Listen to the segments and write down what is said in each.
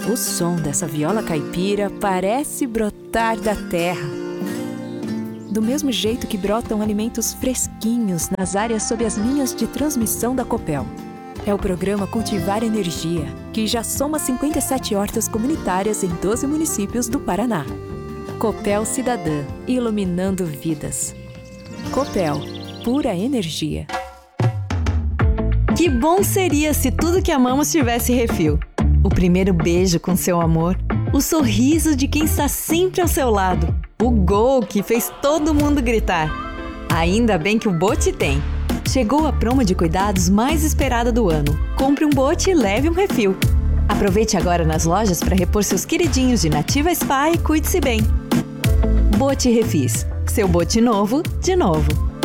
O som dessa viola caipira parece brotar da terra. Do mesmo jeito que brotam alimentos fresquinhos nas áreas sob as linhas de transmissão da Copel. É o programa Cultivar Energia, que já soma 57 hortas comunitárias em 12 municípios do Paraná. Copel Cidadã, iluminando vidas. Copel, pura energia. Que bom seria se tudo que amamos tivesse refil. O primeiro beijo com seu amor, o sorriso de quem está sempre ao seu lado, o gol que fez todo mundo gritar. Ainda bem que o Bote tem. Chegou a promo de cuidados mais esperada do ano. Compre um Bote e leve um refil. Aproveite agora nas lojas para repor seus queridinhos de Nativa Spa e cuide-se bem. Bote Refis. Seu bote novo, de novo.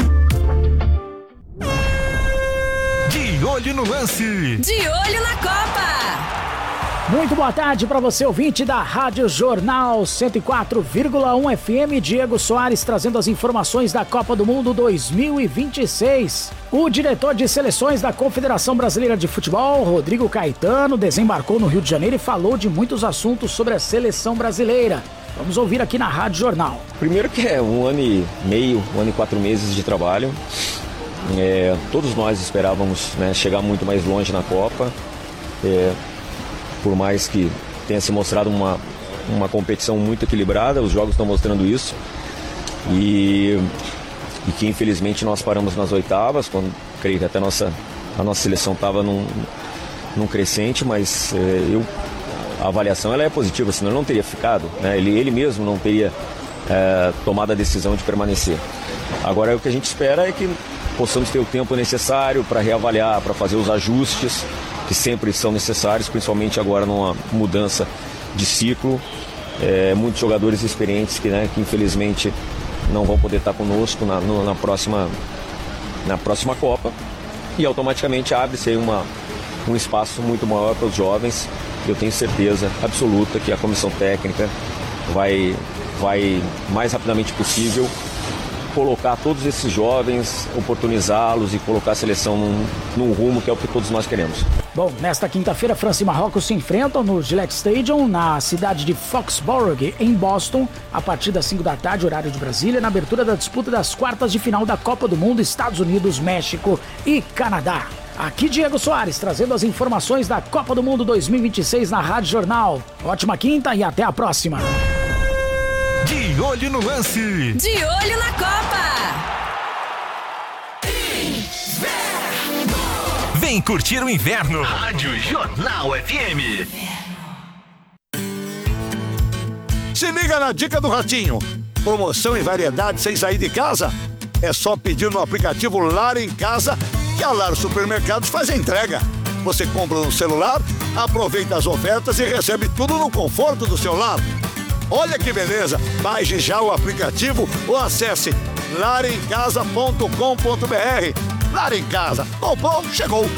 De olho no lance. De olho na Copa. Muito boa tarde para você, ouvinte da Rádio Jornal 104,1 FM. Diego Soares trazendo as informações da Copa do Mundo 2026. O diretor de seleções da Confederação Brasileira de Futebol, Rodrigo Caetano, desembarcou no Rio de Janeiro e falou de muitos assuntos sobre a seleção brasileira. Vamos ouvir aqui na Rádio Jornal. Primeiro que é 1 ano e meio, 1 ano e 4 meses de trabalho. Todos nós esperávamos, né, chegar muito mais longe na Copa. Por mais que tenha se mostrado uma competição muito equilibrada, os jogos estão mostrando isso. E que infelizmente nós paramos nas oitavas, quando creio que até a nossa seleção estava num crescente, mas a avaliação ela é positiva, senão ele não teria ficado, né? Ele mesmo não teria tomado a decisão de permanecer. Agora o que a gente espera é que possamos ter o tempo necessário para reavaliar, para fazer os ajustes que sempre são necessários, principalmente agora numa mudança de ciclo. Muitos jogadores experientes que infelizmente não vão poder estar conosco na próxima Copa, e automaticamente abre-se aí um espaço muito maior para os jovens. Eu tenho certeza absoluta que a comissão técnica vai mais rapidamente possível colocar todos esses jovens, oportunizá-los e colocar a seleção num rumo que é o que todos nós queremos. Bom, nesta quinta-feira, França e Marrocos se enfrentam no Gillette Stadium, na cidade de Foxborough, em Boston, a partir das 5 da tarde, horário de Brasília, na abertura da disputa das quartas de final da Copa do Mundo, Estados Unidos, México e Canadá. Aqui Diego Soares, trazendo as informações da Copa do Mundo 2026 na Rádio Jornal. Ótima quinta e até a próxima. De olho no lance. De olho na Copa. Vem curtir o inverno. Rádio Jornal FM. Se liga na dica do Ratinho. Promoção e variedade sem sair de casa? É só pedir no aplicativo Lar em Casa que a Lar Supermercados faz a entrega. Você compra no celular, aproveita as ofertas e recebe tudo no conforto do seu lar. Olha que beleza! Baixe já o aplicativo ou acesse larencasa.com.br. Lar em Casa. Comprou, chegou!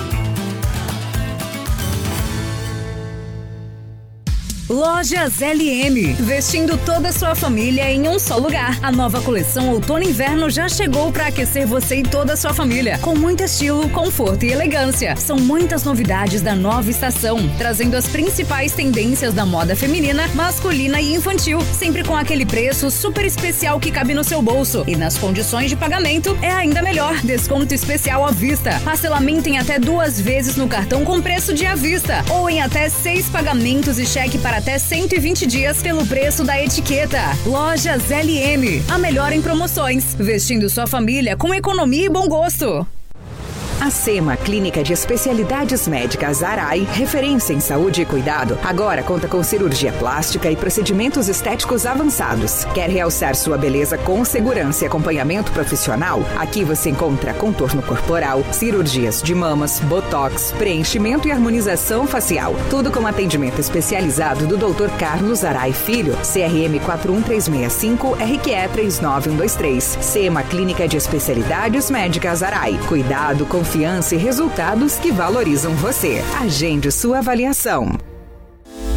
Lojas LM, vestindo toda a sua família em um só lugar. A nova coleção Outono e Inverno já chegou para aquecer você e toda a sua família, com muito estilo, conforto e elegância. São muitas novidades da nova estação, trazendo as principais tendências da moda feminina, masculina e infantil, sempre com aquele preço super especial que cabe no seu bolso. E nas condições de pagamento é ainda melhor, desconto especial à vista, parcelamento em até 2 vezes no cartão com preço de à vista, ou em até 6 pagamentos e cheque para até 120 dias pelo preço da etiqueta. Lojas LM, a melhor em promoções, vestindo sua família com economia e bom gosto. A SEMA, Clínica de Especialidades Médicas Arai, referência em saúde e cuidado, agora conta com cirurgia plástica e procedimentos estéticos avançados. Quer realçar sua beleza com segurança e acompanhamento profissional? Aqui você encontra contorno corporal, cirurgias de mamas, botox, preenchimento e harmonização facial. Tudo com atendimento especializado do Dr. Carlos Arai Filho, CRM 41365, RQE 39123. SEMA, Clínica de Especialidades Médicas Arai. Cuidado, confiança e resultados que valorizam você. Agende sua avaliação.